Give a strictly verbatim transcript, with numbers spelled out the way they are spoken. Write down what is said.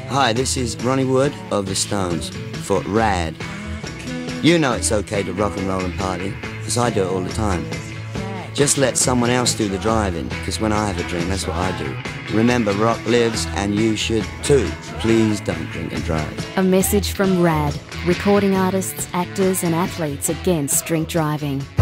Hi, this is Ronnie Wood of the Stones for Rad. You know it's okay to rock and roll and party, because I do it all the time. Just let someone else do the driving, because when I have a drink, that's what I do. Remember, rock lives, and you should too. Please don't drink and drive. A message from Rad, recording artists, actors and athletes against drink driving.